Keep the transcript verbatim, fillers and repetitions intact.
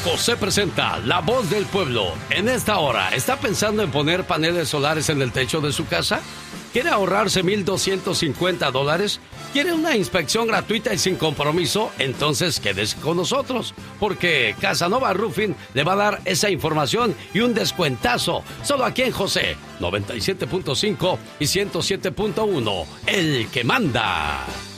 José presenta La Voz del Pueblo. En esta hora, ¿está pensando en poner paneles solares en el techo de su casa? ¿Quiere ahorrarse mil doscientos cincuenta dólares? ¿Quiere una inspección gratuita y sin compromiso? Entonces quédese con nosotros, porque Casanova Roofing le va a dar esa información y un descuentazo. Solo aquí en José, noventa y siete punto cinco y ciento siete punto uno, el que manda.